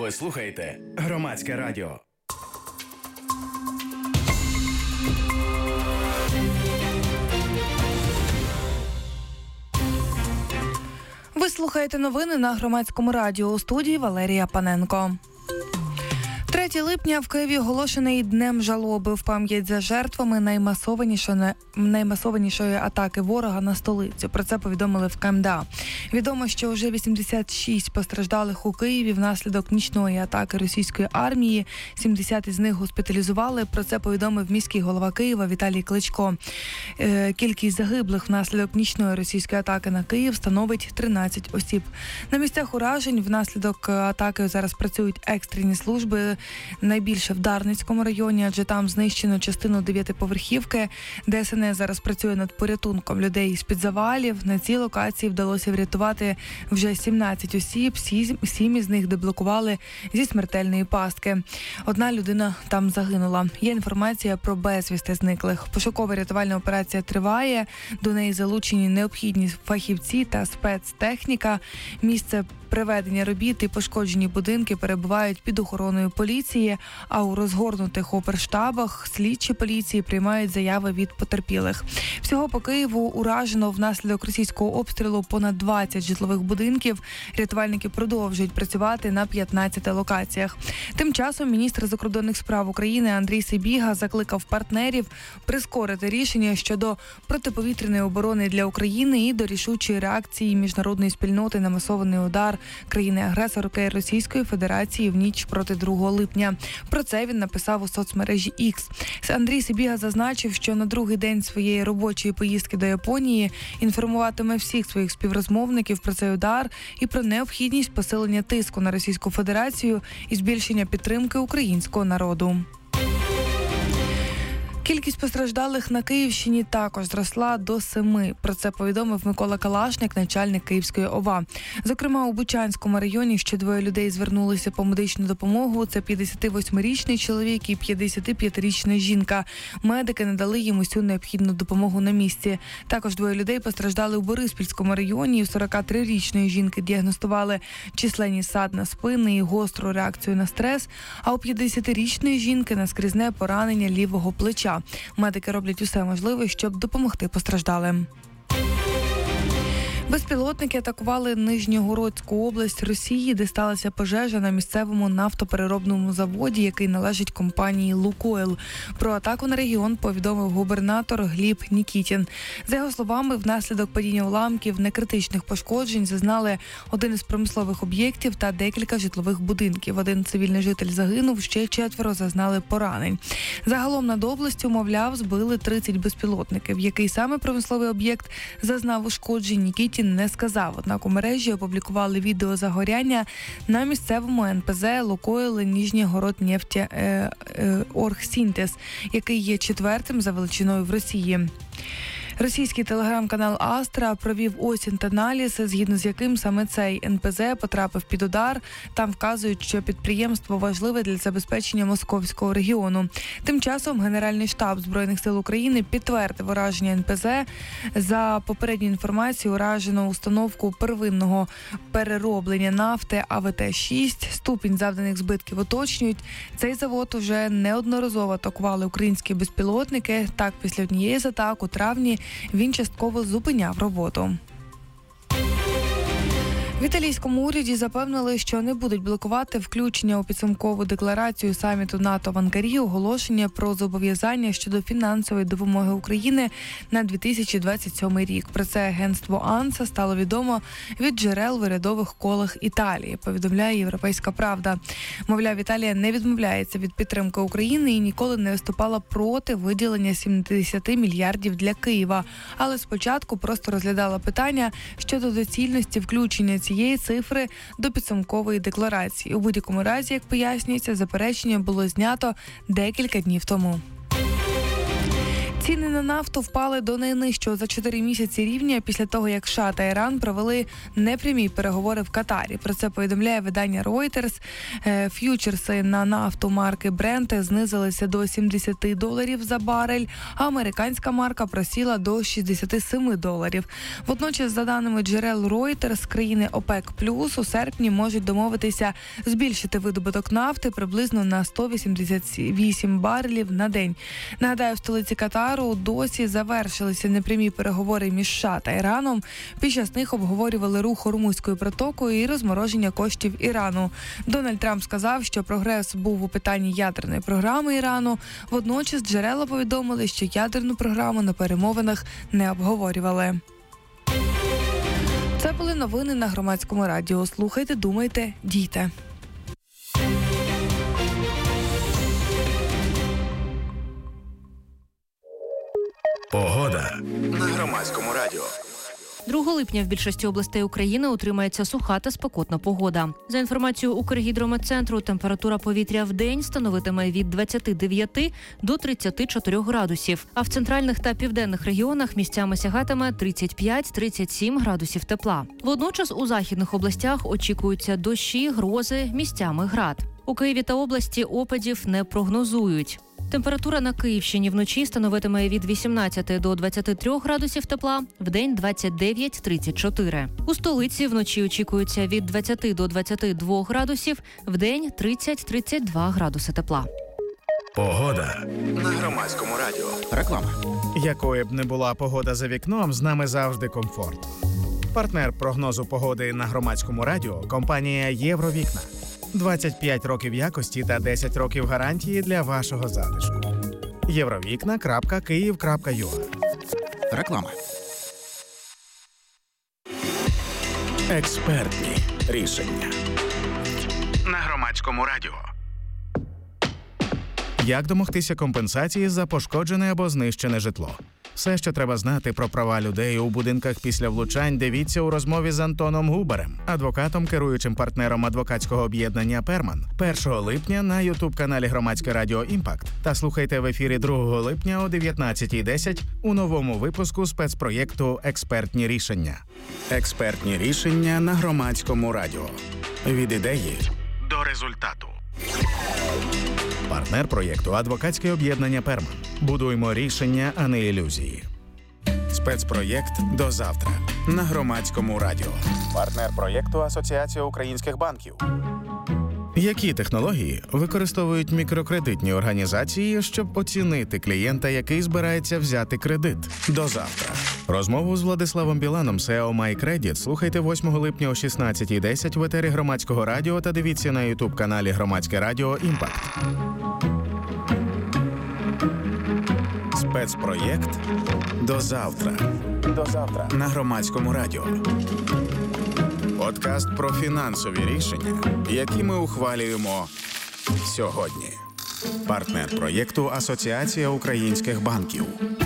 Ви слухаєте Громадське радіо. Ви слухаєте новини на Громадському радіо. У студії Валерія Паненко. 3 липня в Києві оголошений Днем жалоби в пам'ять за жертвами наймасованішої атаки ворога на столицю. Про це повідомили в КМДА. Відомо, що вже 86 постраждалих у Києві внаслідок нічної атаки російської армії. 70 із них госпіталізували. Про це повідомив міський голова Києва Віталій Кличко. Кількість загиблих внаслідок нічної російської атаки на Київ становить 13 осіб. На місцях уражень внаслідок атаки зараз працюють екстрені служби. Найбільше в Дарницькому районі, адже там знищено частину 9-поверхівки. ДСНС зараз працює над порятунком людей з-під завалів. На цій локації вдалося врятувати вже 17 осіб, 7 із них деблокували зі смертельної пастки. 1 людина там загинула. Є інформація про безвісти зниклих. Пошукова рятувальна операція триває. До неї залучені необхідні фахівці та спецтехніка. Місце приведення робіт і пошкоджені будинки перебувають під охороною поліції, а у розгорнутих оперштабах слідчі поліції приймають заяви від потерпілих. Всього по Києву уражено внаслідок російського обстрілу понад 20 житлових будинків. Рятувальники продовжують працювати на 15 локаціях. Тим часом міністр закордонних справ України Андрій Сибіга закликав партнерів прискорити рішення щодо протиповітряної оборони для України і до рішучої реакції міжнародної спільноти на масований удар країни-агресорки Російської Федерації в ніч проти 2 липня. Про це він написав у соцмережі X. Андрій Сибіга зазначив, що на другий день своєї робочої поїздки до Японії інформуватиме всіх своїх співрозмовників про цей удар і про необхідність посилення тиску на Російську Федерацію і збільшення підтримки українського народу. Кількість постраждалих на Київщині також зросла до 7. Про це повідомив Микола Калашник, начальник Київської ОВА. Зокрема, у Бучанському районі ще 2 людей звернулися по медичну допомогу. Це 58-річний чоловік і 55-річна жінка. Медики надали їм усю необхідну допомогу на місці. Також 2 людей постраждали у Бориспільському районі. У 43-річної жінки діагностували численні ссадини спини і гостру реакцію на стрес, а у 50-річної жінки наскрізне поранення лівого плеча. Медики роблять усе можливе, щоб допомогти постраждалим. Безпілотники атакували Нижньогородську область Росії, де сталася пожежа на місцевому нафтопереробному заводі, який належить компанії «Лукойл». Про атаку на регіон повідомив губернатор Гліб Нікітін. За його словами, внаслідок падіння уламків некритичних пошкоджень зазнали 1 із промислових об'єктів та декілька житлових будинків. 1 цивільний житель загинув, ще 4 зазнали поранень. Загалом над областю, мовляв, збили 30 безпілотників. Який саме промисловий об'єкт зазнав ушкоджень, Нікітін не сказав. Однак у мережі опублікували відео загоряння на місцевому НПЗ «Лукойл Нижньогороднефть Оргсінтез», який є 4-м за величиною в Росії. Російський телеграм-канал «Астра» провів осінт-аналіз, згідно з яким саме цей НПЗ потрапив під удар. Там вказують, що підприємство важливе для забезпечення московського регіону. Тим часом Генеральний штаб Збройних сил України підтвердив ураження НПЗ. За попередньою інформацією, уражено установку первинного перероблення нафти АВТ-6. Ступінь завданих збитків уточнюють. Цей завод уже неодноразово атакували українські безпілотники. Так, після однієї з атак у травні він частково зупиняв роботу. В італійському уряді запевнили, що не будуть блокувати включення у підсумкову декларацію саміту НАТО в Анкарі оголошення про зобов'язання щодо фінансової допомоги України на 2027 рік. Про це агентство АНСА стало відомо від джерел в урядових колах Італії, повідомляє «Європейська правда». Мовляв, Італія не відмовляється від підтримки України і ніколи не виступала проти виділення 70 мільярдів для Києва, але спочатку просто розглядала питання щодо доцільності включення цієї цифри до підсумкової декларації. У будь-якому разі, як пояснюється, заперечення було знято декілька днів тому. Ціни на нафту впали до найнижчого за 4 місяці рівня після того, як США та Іран провели непрямі переговори в Катарі. Про це повідомляє видання Reuters. Ф'ючерси на нафту марки Brent знизилися до $70 за барель, а американська марка просіла до $67. Водночас, за даними джерел Reuters, країни ОПЕК+ у серпні можуть домовитися збільшити видобуток нафти приблизно на 188 барелів на день. Нагадаю, в столиці Катару досі завершилися непрямі переговори між США та Іраном. Під час них обговорювали рух Ормузькою протокою і розмороження коштів Ірану. Дональд Трамп сказав, що прогрес був у питанні ядерної програми Ірану. Водночас джерела повідомили, що ядерну програму на перемовинах не обговорювали. Це були новини на Громадському радіо. Слухайте, думайте, дійте. Погода на Громадському радіо. 2 липня в більшості областей України утримається суха та спекотна погода. За інформацією Укргідрометцентру, температура повітря в день становитиме від 29 до 34 градусів, а в центральних та південних регіонах місцями сягатиме 35-37 градусів тепла. Водночас у західних областях очікуються дощі, грози, місцями град. У Києві та області опадів не прогнозують. Температура на Київщині вночі становитиме від 18 до 23 градусів тепла, вдень 29-34. У столиці вночі очікується від 20 до 22 градусів, вдень 30-32 градуси тепла. Погода на Громадському радіо. Реклама. Якою б не була погода за вікном, з нами завжди комфорт. Партнер прогнозу погоди на Громадському радіо – компанія «Євровікна». 25 років якості та 10 років гарантії для вашого затишку. Євровікна.Київ.ua. Реклама. Експертні рішення на Громадському радіо. Як домогтися компенсації за пошкоджене або знищене житло? Все, що треба знати про права людей у будинках після влучань, дивіться у розмові з Антоном Губарем, адвокатом, керуючим партнером адвокатського об'єднання «Перман». 1 липня на YouTube-каналі Громадське радіо «Імпакт» та слухайте в ефірі 2 липня о 19:10 у новому випуску спецпроєкту «Експертні рішення». Експертні рішення на Громадському радіо. Від ідеї до результату. Партнер проєкту – адвокатське об'єднання «Перман». Будуймо рішення, а не ілюзії. Спецпроєкт «До завтра» на Громадському радіо. Партнер проєкту – Асоціація українських банків. Які технології використовують мікрокредитні організації, щоб оцінити клієнта, який збирається взяти кредит? До завтра. Розмову з Владиславом Біланом, SEO MyCredit, слухайте 8 липня о 16:10 в етері Громадського радіо та дивіться на YouTube-каналі Громадське радіо «Імпакт». Спецпроєкт «До завтра». До завтра. На Громадському радіо. Подкаст про фінансові рішення, які ми ухвалюємо сьогодні. Партнер проєкту – Асоціація українських банків.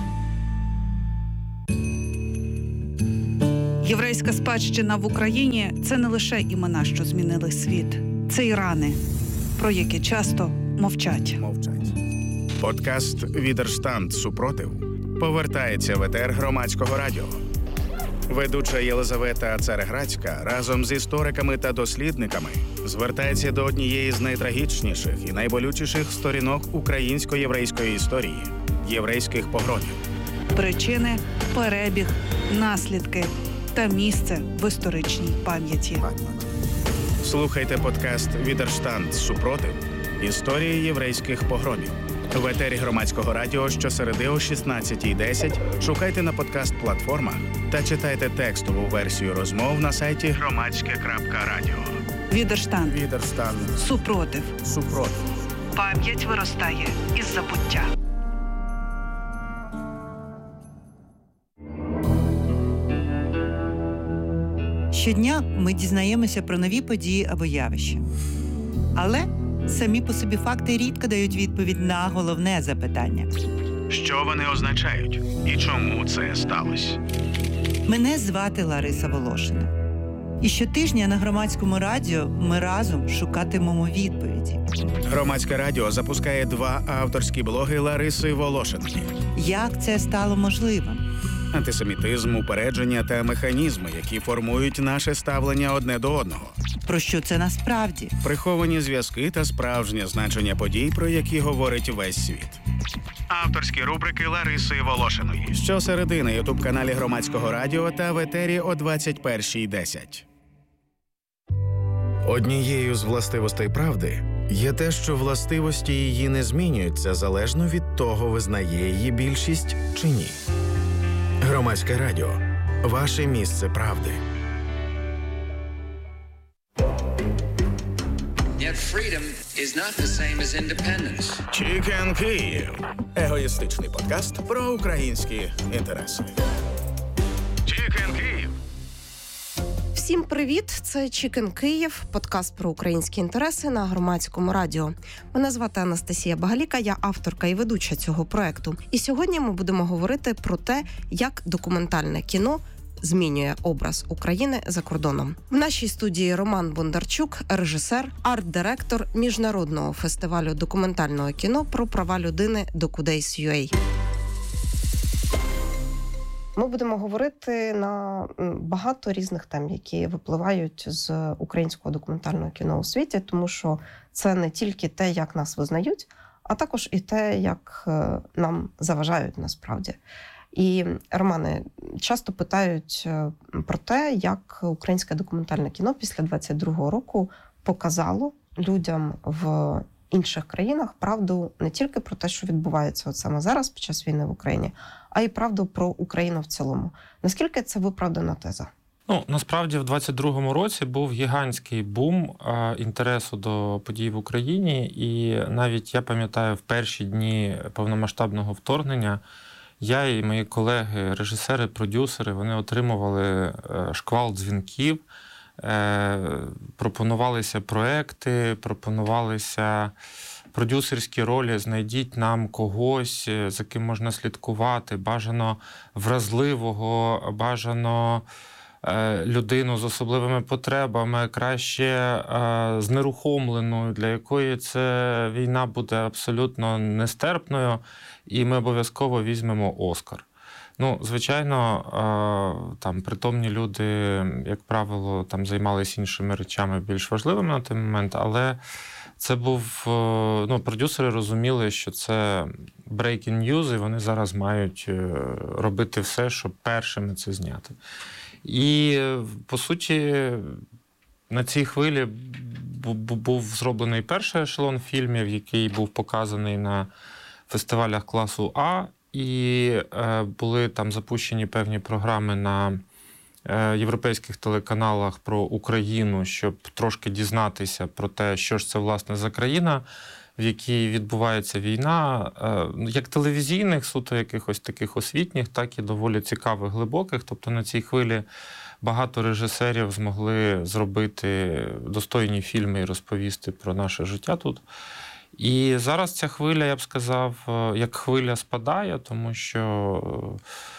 Єврейська спадщина в Україні – це не лише імена, що змінили світ. Це і рани, про які часто мовчать. Подкаст «Відерштанд. Супротив» повертається в етер Громадського радіо. Ведуча Єлизавета Цареградська разом з істориками та дослідниками звертається до однієї з найтрагічніших і найболючіших сторінок українсько-єврейської історії – єврейських погромів. Причини, перебіг, наслідки та місце в історичній пам'яті. Слухайте подкаст «Відерштанд. Супротив. Історії єврейських погромів». В етері Громадського радіо щосереди о 16:10 шукайте на подкаст-платформах та читайте текстову версію розмов на сайті громадське.радіо. Відерштанд. Супротив. Пам'ять виростає із забуття. Щодня ми дізнаємося про нові події або явища. Але самі по собі факти рідко дають відповідь на головне запитання. Що вони означають і чому це сталося? Мене звати Лариса Волошина. І щотижня на Громадському радіо ми разом шукатимемо відповіді. Громадське радіо запускає 2 авторські блоги Лариси Волошиної. Як це стало можливим? Антисемітизм, упередження та механізми, які формують наше ставлення одне до одного. Про що це насправді? Приховані зв'язки та справжнє значення подій, про які говорить весь світ. Авторські рубрики Лариси Волошиної. Щосереди на ютуб-каналі Громадського радіо та в етері о 21:10. Однією з властивостей правди є те, що властивості її не змінюються залежно від того, визнає її більшість чи ні. Громадське радіо. Ваше місце правди. Yet freedom is not the same as independence. Чікен Київ. Егоїстичний подкаст про українські інтереси. Чікен Київ. Всім привіт! Це Чікен Київ, подкаст про українські інтереси на Громадському радіо. Мене звати Анастасія Багаліка, я авторка і ведуча цього проекту. І сьогодні ми будемо говорити про те, як документальне кіно змінює образ України за кордоном. В нашій студії Роман Бондарчук, режисер, арт-директор Міжнародного фестивалю документального кіно про права людини Docudase.ua. Ми будемо говорити на багато різних тем, які випливають з українського документального кіно у світі, тому що це не тільки те, як нас визнають, а також і те, як нам заважають насправді. І, Романе, часто питають про те, як українське документальне кіно після 22-го року показало людям в інших країнах правду не тільки про те, що відбувається от саме зараз під час війни в Україні, а й правду про Україну в цілому. Наскільки це виправдана теза? Насправді в 22-му році був гігантський бум інтересу до подій в Україні, і навіть я пам'ятаю, в перші дні повномасштабного вторгнення я і мої колеги, режисери, продюсери, вони отримували шквал дзвінків, пропонувалися проекти, пропонувалися продюсерські ролі, знайдіть нам когось, за ким можна слідкувати, бажано вразливого, бажано людину з особливими потребами, краще знерухомленою, для якої це війна буде абсолютно нестерпною, і ми обов'язково візьмемо Оскар. Звичайно, там притомні люди, як правило, там займалися іншими речами більш важливими на той момент, але це був, продюсери розуміли, що це breaking news, і вони зараз мають робити все, щоб першими це зняти. І, по суті, на цій хвилі був зроблений перший ешелон фільмів, який був показаний на фестивалях класу А, і були там запущені певні програми на європейських телеканалах про Україну, щоб трошки дізнатися про те, що ж це, власне, за країна, в якій відбувається війна, як телевізійних, суто якихось таких освітніх, так і доволі цікавих, глибоких. Тобто на цій хвилі багато режисерів змогли зробити достойні фільми і розповісти про наше життя тут. І зараз ця хвиля, я б сказав, як хвиля спадає, тому що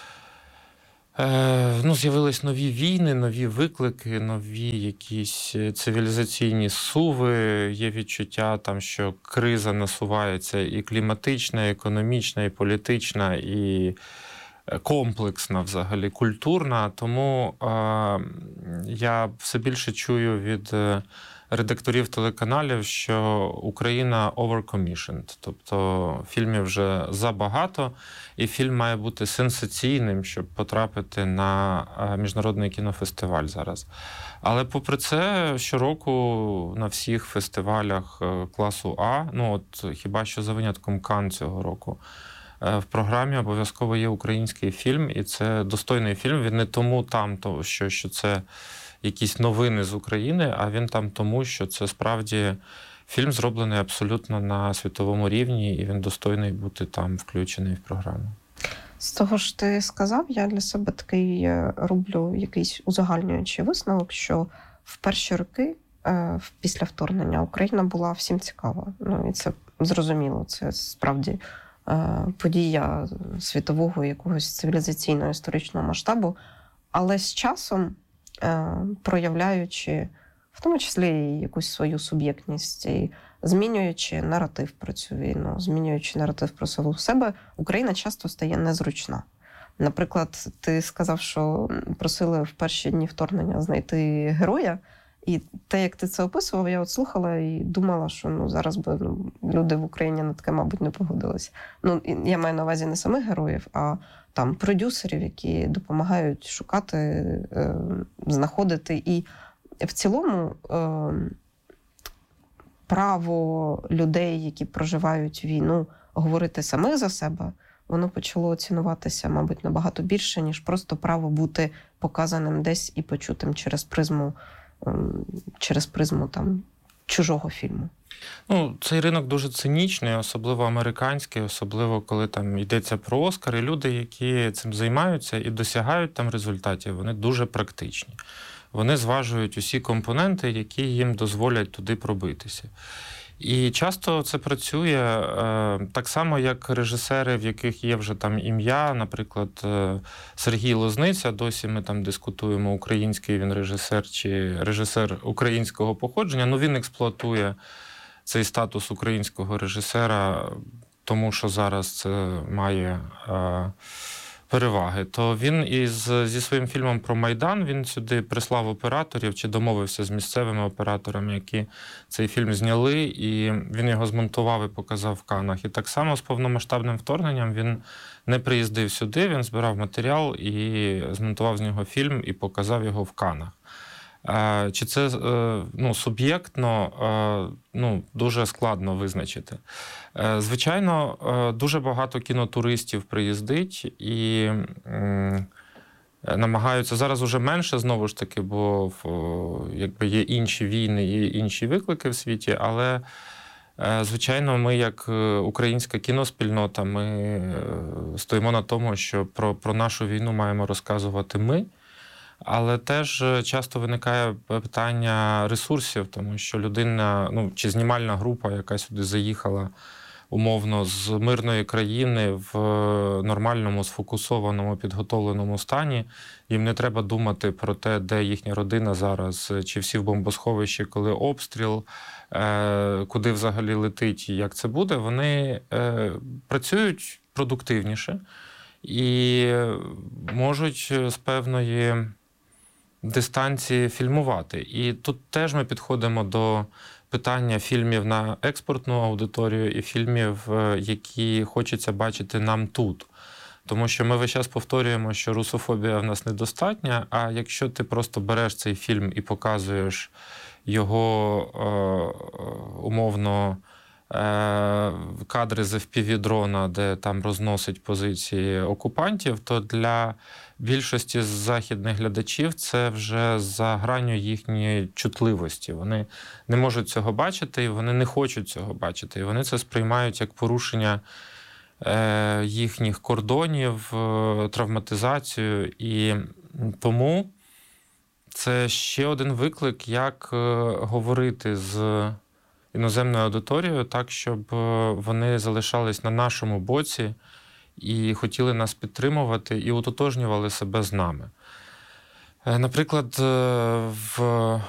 з'явились нові війни, нові виклики, нові якісь цивілізаційні зсуви. Є відчуття, що криза насувається і кліматична, і економічна, і політична, і комплексна взагалі, культурна. Тому я все більше чую від редакторів телеканалів, що Україна overcommissioned, тобто фільмів вже забагато, і фільм має бути сенсаційним, щоб потрапити на міжнародний кінофестиваль зараз. Але попри це, щороку на всіх фестивалях класу А, хіба що за винятком Кан цього року, в програмі обов'язково є український фільм, і це достойний фільм. Він не тому що це якісь новини з України, а він там тому, що це справді фільм зроблений абсолютно на світовому рівні, і він достойний бути там включений в програму. З того ж ти сказав, я для себе такий роблю якийсь узагальнюючий висновок, що в перші роки після вторгнення Україна була всім цікава. І це зрозуміло, це справді подія світового якогось цивілізаційного історичного масштабу. Але з часом проявляючи в тому числі і якусь свою суб'єктність, і змінюючи наратив про цю війну, змінюючи наратив про саму себе, Україна часто стає незручна. Наприклад, ти сказав, що просили в перші дні вторгнення знайти героя, і те, як ти це описував, я от слухала і думала, що зараз би люди в Україні на таке, мабуть, не погодилися. Я маю на увазі не самих героїв, а там продюсерів, які допомагають шукати, знаходити. І в цілому право людей, які проживають війну, говорити самих за себе, воно почало цінуватися, мабуть, набагато більше, ніж просто право бути показаним десь і почутим через призму там чужого фільму. Цей ринок дуже цинічний, особливо американський, особливо коли там йдеться про Оскар. І люди, які цим займаються і досягають там результатів, вони дуже практичні. Вони зважують усі компоненти, які їм дозволять туди пробитися. І часто це працює так само, як режисери, в яких є вже там ім'я, наприклад, Сергій Лозниця, досі ми там дискутуємо, український він режисер чи режисер українського походження, він експлуатує цей статус українського режисера, тому що зараз це має переваги. То він зі своїм фільмом про Майдан, він сюди прислав операторів чи домовився з місцевими операторами, які цей фільм зняли, і він його змонтував і показав в Каннах. І так само з повномасштабним вторгненням він не приїздив сюди, він збирав матеріал і змонтував з нього фільм і показав його в Каннах. Чи це суб'єктно, дуже складно визначити. Звичайно, дуже багато кінотуристів приїздить і намагаються, зараз уже менше, знову ж таки, бо є інші війни і інші виклики в світі, але, звичайно, ми, як українська кіноспільнота, ми стоїмо на тому, що про нашу війну маємо розказувати ми. Але теж часто виникає питання ресурсів, тому що людина, чи знімальна група, яка сюди заїхала умовно з мирної країни в нормальному, сфокусованому, підготовленому стані, їм не треба думати про те, де їхня родина зараз, чи всі в бомбосховищі, коли обстріл, куди взагалі летить і як це буде. Вони працюють продуктивніше і можуть з певної дистанції фільмувати. І тут теж ми підходимо до питання фільмів на експортну аудиторію і фільмів, які хочеться бачити нам тут. Тому що ми весь час повторюємо, що русофобія в нас недостатня, а якщо ти просто береш цей фільм і показуєш його умовно кадри з FPV-дрона, де там розносить позиції окупантів, то для більшості західних глядачів це вже за гранню їхньої чутливості. Вони не можуть цього бачити, і вони не хочуть цього бачити. І вони це сприймають як порушення їхніх кордонів, травматизацію. І тому це ще один виклик, як говорити з іноземною аудиторією так, щоб вони залишались на нашому боці і хотіли нас підтримувати, і утотожнювали себе з нами. Наприклад, в